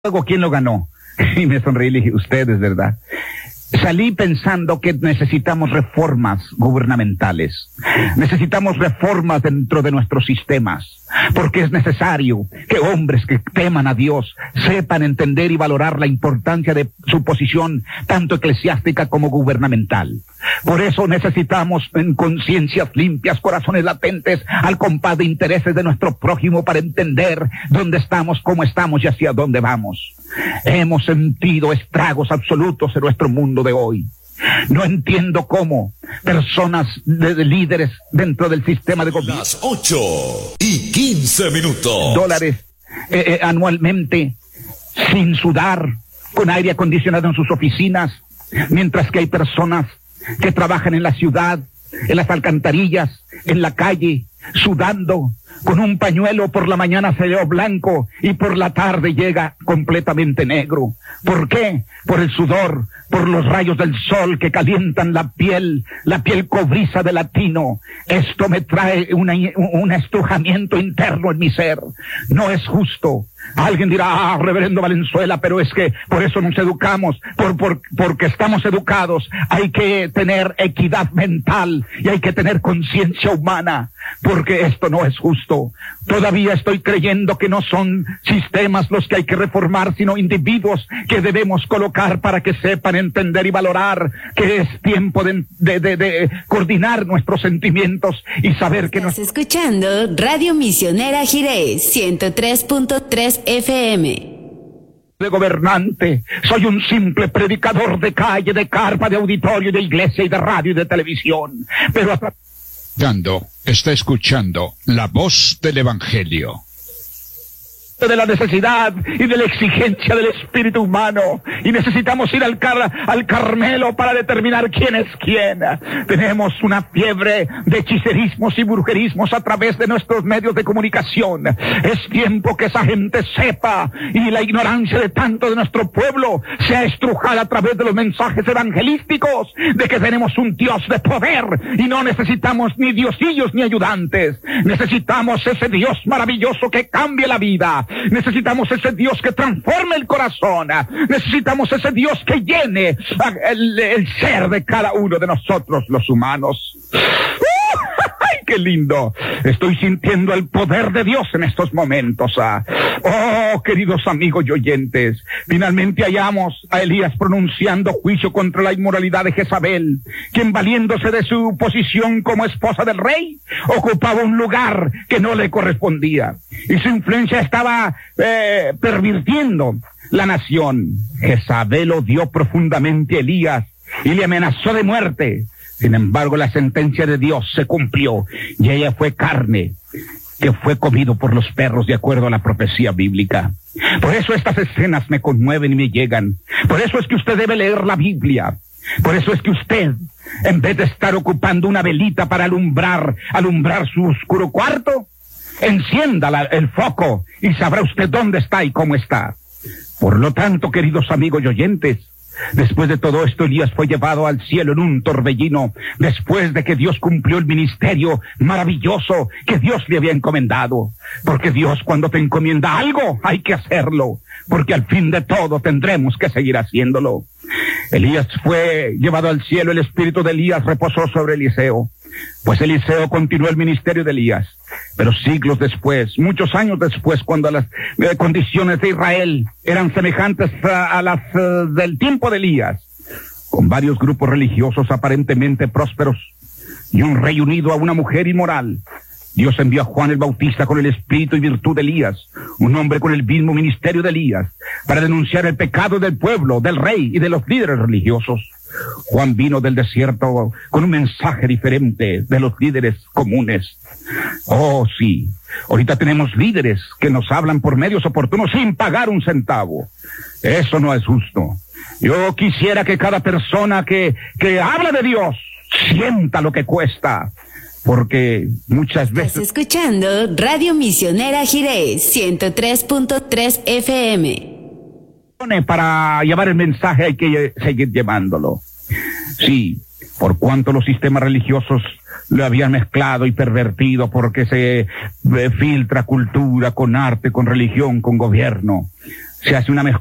Luego, ¿quién lo ganó? Y me sonreí y le dije, ustedes, ¿verdad? Salí pensando que necesitamos reformas gubernamentales. Necesitamos reformas dentro de nuestros sistemas. Porque es necesario que hombres que teman a Dios sepan entender y valorar la importancia de su posición, tanto eclesiástica como gubernamental. Por eso necesitamos en conciencias limpias, corazones latentes, al compás de intereses de nuestro prójimo para entender dónde estamos, cómo estamos y hacia dónde vamos. Hemos sentido estragos absolutos en nuestro mundo de hoy. No entiendo cómo personas de líderes dentro del sistema de gobierno. Las 8:15 dólares anualmente, sin sudar, con aire acondicionado en sus oficinas, mientras que hay personas que trabajan en la ciudad, en las alcantarillas, en la calle, sudando, con un pañuelo por la mañana se ve blanco y por la tarde llega completamente negro. ¿Por qué? Por el sudor, por los rayos del sol que calientan la piel cobriza del latino. Esto me trae un estrujamiento interno en mi ser. No es justo. Alguien dirá, reverendo Valenzuela, pero es que por eso nos educamos, porque estamos educados. Hay que tener equidad mental y hay que tener conciencia humana, porque esto no es justo. Todavía estoy creyendo que no son sistemas los que hay que reformar, sino individuos que debemos colocar para que sepan entender y valorar que es tiempo de coordinar nuestros sentimientos y saber que Estás escuchando Radio Misionera Jirés 103.3 FM. De gobernante, soy un simple predicador de calle, de carpa, de auditorio, de iglesia y de radio y de televisión, pero está escuchando la voz del Evangelio. De la necesidad y de la exigencia del espíritu humano, y necesitamos ir al Carmelo para determinar quién es quién. Tenemos una fiebre de hechicerismos y brujerismos a través de nuestros medios de comunicación. Es tiempo que esa gente sepa, y la ignorancia de tanto de nuestro pueblo sea estrujada a través de los mensajes evangelísticos de que tenemos un Dios de poder y no necesitamos ni diosillos ni ayudantes. Necesitamos ese Dios maravilloso que cambie la vida. Necesitamos ese Dios que transforme el corazón. Necesitamos ese Dios que llene el ser de cada uno de nosotros, los humanos. ¡Ay, qué lindo! Estoy sintiendo el poder de Dios en estos momentos. Oh, queridos amigos y oyentes, finalmente hallamos a Elías pronunciando juicio contra la inmoralidad de Jezabel, quien, valiéndose de su posición como esposa del rey, ocupaba un lugar que no le correspondía, y su influencia estaba pervirtiendo la nación. Jezabel odió profundamente a Elías y le amenazó de muerte. Sin embargo, la sentencia de Dios se cumplió y ella fue carne que fue comido por los perros, de acuerdo a la profecía bíblica. Por eso estas escenas me conmueven y me llegan. Por eso es que usted debe leer la Biblia. Por eso es que usted, en vez de estar ocupando una velita para alumbrar su oscuro cuarto, encienda el foco y sabrá usted dónde está y cómo está. Por lo tanto, queridos amigos y oyentes, después de todo esto, Elías fue llevado al cielo en un torbellino, después de que Dios cumplió el ministerio maravilloso que Dios le había encomendado. Porque Dios, cuando te encomienda algo, hay que hacerlo, porque al fin de todo tendremos que seguir haciéndolo. Elías fue llevado al cielo, el espíritu de Elías reposó sobre Eliseo. Pues Eliseo continuó el ministerio de Elías, pero siglos después, muchos años después, cuando las condiciones de Israel eran semejantes a las del tiempo de Elías, con varios grupos religiosos aparentemente prósperos y un rey unido a una mujer inmoral, Dios envió a Juan el Bautista con el espíritu y virtud de Elías, un hombre con el mismo ministerio de Elías, para denunciar el pecado del pueblo, del rey y de los líderes religiosos. Juan vino del desierto con un mensaje diferente de los líderes comunes. Oh, sí, ahorita tenemos líderes que nos hablan por medios oportunos sin pagar un centavo. Eso no es justo. Yo quisiera que cada persona que habla de Dios sienta lo que cuesta, porque muchas veces... Estás escuchando Radio Misionera Jirés 103.3 FM. Para llevar el mensaje hay que seguir llevándolo. Sí, por cuanto los sistemas religiosos lo habían mezclado y pervertido, porque se filtra cultura con arte, con religión, con gobierno. se hace una mejor